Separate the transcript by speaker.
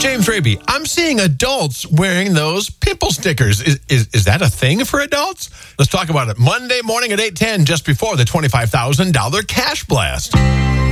Speaker 1: James Raby, I'm seeing adults wearing those pimple stickers. Is that a thing for adults? Let's talk about it Monday morning at 8:10, just before the $25,000 cash blast.